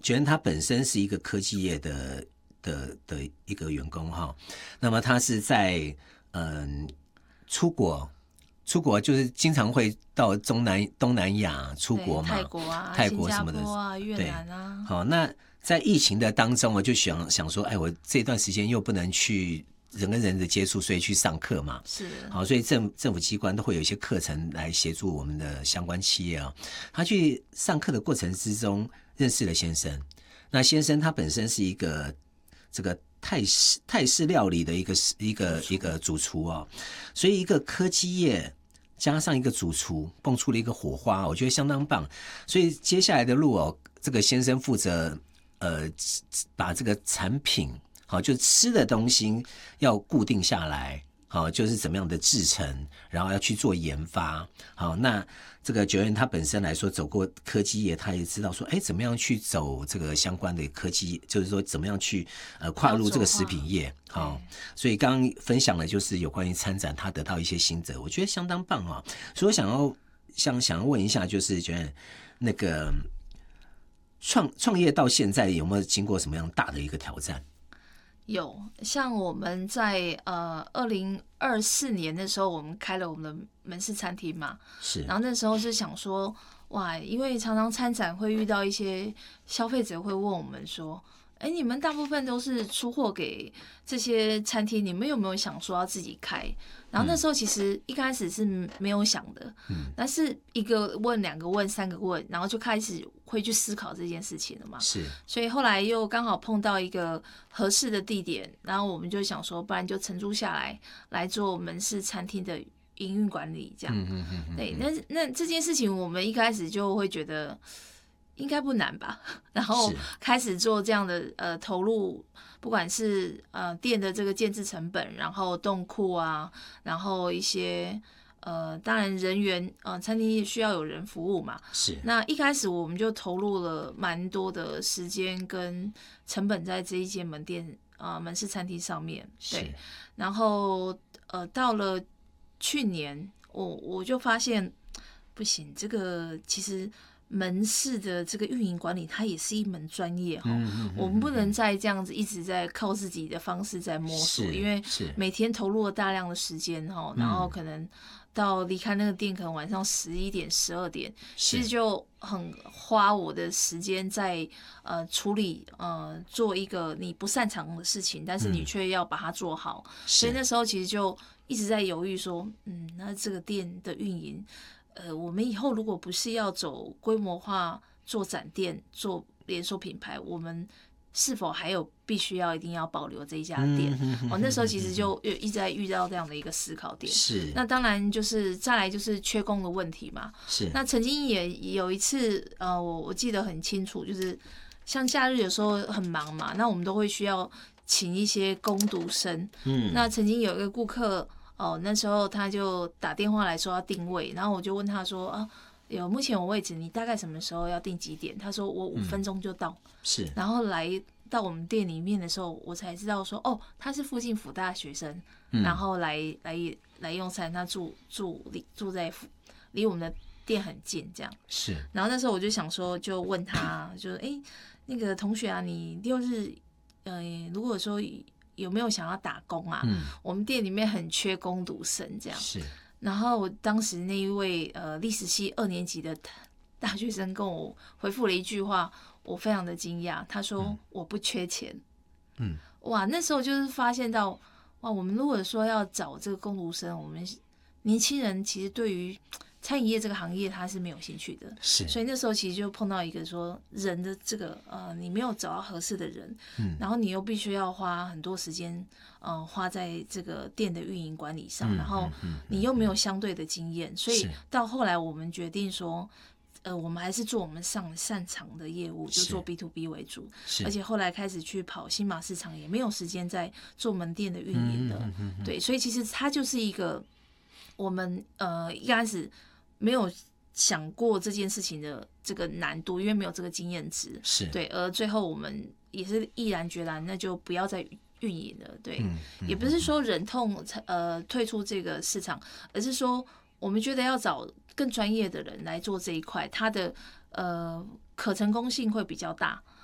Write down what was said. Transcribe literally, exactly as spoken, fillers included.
觉得他本身是一个科技业的的的一个员工哈，那么他是在嗯出国。出国就是经常会到中南东南亚出国嘛， 泰国啊、 泰国什么的新加坡啊、越南啊。 好，那在疫情的当中，我就想想说，哎，我这段时间又不能去人跟人的接触，所以去上课嘛。 是。 好，所以政政府机关都会有一些课程来协助我们的相关企业啊。他去上课的过程之中，认识了先生。那先生他本身是一个这个泰式泰式料理的一个一个一个主厨哦，所以一个科技业加上一个主厨，蹦出了一个火花，我觉得相当棒。所以接下来的路哦，这个先生负责呃把这个产品好，就吃的东西要固定下来。好，就是怎么样的制成，然后要去做研发。好，那这个九元他本身来说走过科技业，他也知道说，哎，怎么样去走这个相关的科技，就是说怎么样去呃跨入这个食品业。好，所以刚刚分享的就是有关于参展，他得到一些心得，我觉得相当棒啊。所以我想要想想要问一下，就是九元那个创创业到现在有没有经过什么样大的一个挑战？ 有，像我们在呃二零二四年的时候，我们开了我们的门市餐厅嘛， 是， 然后那时候是想说，哇，因为常常参展会遇到一些消费者会问我们说，哎，你们大部分都是出货给这些餐厅，你们有没有想说要自己开？然后那时候其实一开始是没有想的，嗯，但是一个问、两个问、三个问，然后就开始会去思考这件事情了嘛。 是， 所以后来又刚好碰到一个合适的地点，然后我们就想说，不然就承租下来来做门市餐厅的营运管理，这样。嗯嗯嗯嗯对，那那这件事情我们一开始就会觉得应该不难吧，然后开始做这样的呃投入。不管是呃店的这个建制成本，然后冻库啊，然后一些呃当然人员呃餐厅也需要有人服务嘛， 是。 那一开始我们就投入了蛮多的时间跟成本在这一间门店呃门市餐厅上面，对。然后呃到了去年，我我就发现不行，这个其实。门市的这个运营管理，它也是一门专业哈、嗯嗯嗯，我们不能再这样子一直在靠自己的方式在摸索，因为每天投入了大量的时间哈，然后可能到离开那个店，可能晚上十一点、十二点，其实就很花我的时间在呃处理呃做一个你不擅长的事情，但是你却要把它做好，嗯、所以那时候其实就一直在犹豫说，嗯，那这个店的运营。呃，我们以后如果不是要走规模化做展店、做连锁品牌，我们是否还有必须要一定要保留这一家店？我、嗯哦、那时候其实就一直在遇到这样的一个思考点。 是。 那当然就是再来就是缺工的问题嘛。 是。 那曾经也有一次，呃，我我记得很清楚，就是像假日有时候很忙嘛，那我们都会需要请一些工读生。嗯。那曾经有一个顾客。哦，那时候他就打电话来说要定位，然后我就问他说啊，有目前有位置，你大概什么时候要定几点？他说我五分钟就到。嗯、 是。 然后来到我们店里面的时候，我才知道说哦，他是附近辅大学生，嗯、然后来来来用餐，他住住离住在离我们的店很近，这样。 是。 然后那时候我就想说，就问他，就哎，那个同学啊，你六日呃，如果说。有没有想要打工啊？嗯、我们店里面很缺工读生，这样。 是。 然后我当时那一位呃历史系二年级的大学生跟我回复了一句话，我非常的惊讶。他说：“嗯、我不缺钱。”嗯，哇，那时候就是发现到，哇，我们如果说要找这个工读生，我们年轻人其实对于餐饮业这个行业他是没有兴趣的， 是， 所以那时候其实就碰到一个说人的这个呃，你没有找到合适的人，嗯，然后你又必须要花很多时间，呃，花在这个店的运营管理上，嗯、然后你又没有相对的经验，嗯、所以到后来我们决定说。呃，我们还是做我们上擅长的业务，就做 B to B 为主，而且后来开始去跑新马市场，也没有时间在做门店的运营了。嗯嗯嗯嗯对，所以其实它就是一个我们呃一开始没有想过这件事情的这个难度，因为没有这个经验值， 是对， 而最后我们也是毅然决然，那就不要再运营了。对，嗯嗯、也不是说忍痛呃退出这个市场，而是说我们觉得要找更专业的人来做这一块，它的呃可成功性会比较大。